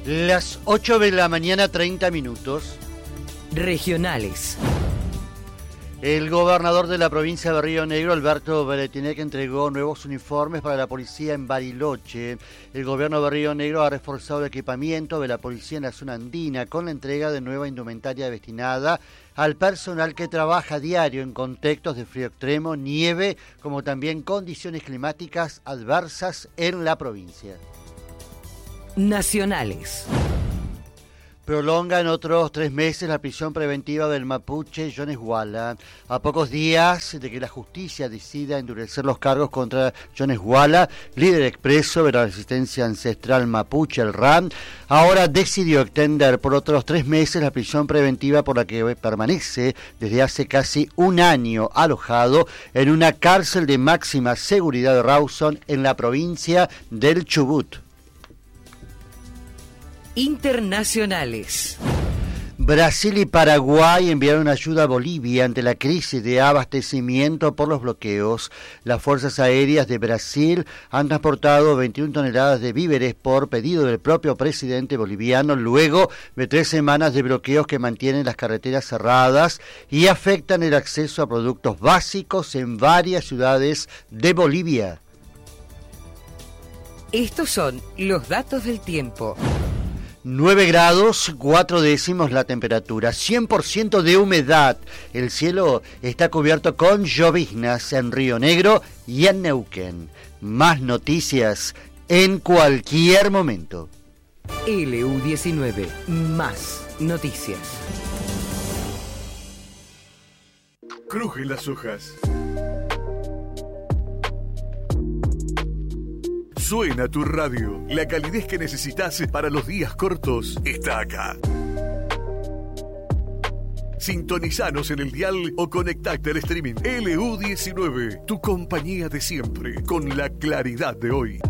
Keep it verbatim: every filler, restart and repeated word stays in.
Las ocho de la mañana, treinta minutos. Regionales. El gobernador de la provincia de Río Negro, Alberto Beretinec, entregó nuevos uniformes para la policía en Bariloche. El gobierno de Río Negro ha reforzado el equipamiento de la policía en la zona andina con la entrega de nueva indumentaria destinada al personal que trabaja a diario en contextos de frío extremo, nieve, como también condiciones climáticas adversas en la provincia. Nacionales. Prolonga en otros tres meses la prisión preventiva del mapuche Jones Walla. A pocos días de que la justicia decida endurecer los cargos contra Jones Walla, líder expreso de la resistencia ancestral mapuche, el R A M, ahora decidió extender por otros tres meses la prisión preventiva por la que permanece desde hace casi un año alojado en una cárcel de máxima seguridad de Rawson en la provincia del Chubut. Internacionales. Brasil y Paraguay enviaron ayuda a Bolivia ante la crisis de abastecimiento por los bloqueos. Las fuerzas aéreas de Brasil han transportado veintiuna toneladas de víveres por pedido del propio presidente boliviano luego de tres semanas de bloqueos que mantienen las carreteras cerradas y afectan el acceso a productos básicos en varias ciudades de Bolivia. Estos son los datos del tiempo. nueve grados, cuatro décimos la temperatura, cien por ciento de humedad. El cielo está cubierto con lloviznas en Río Negro y en Neuquén. Más noticias en cualquier momento. L U diecinueve, más noticias. Crujen las hojas. Suena tu radio. La calidez que necesitas para los días cortos está acá. Sintonizanos en el dial o conectate al streaming. L U diecinueve, tu compañía de siempre, con la claridad de hoy.